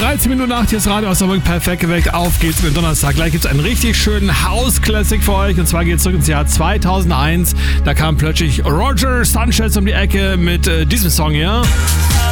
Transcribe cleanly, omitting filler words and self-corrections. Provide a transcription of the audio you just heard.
13 Minuten nach, hier ist Radio Osnabrück perfekt geweckt. Auf geht's mit Donnerstag. Gleich gibt's einen richtig schönen House-Classic für euch. Und zwar geht's zurück ins Jahr 2001. Da kam plötzlich Roger Sanchez um die Ecke mit diesem Song hier.